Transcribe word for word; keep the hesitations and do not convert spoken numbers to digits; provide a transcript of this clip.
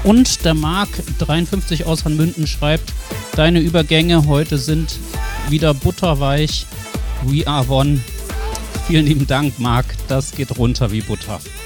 Und der Marc dreiundfünfzig aus Hanmünden schreibt, deine Übergänge heute sind wieder butterweich. We are one. Vielen lieben Dank, Marc. Das geht runter wie Butter.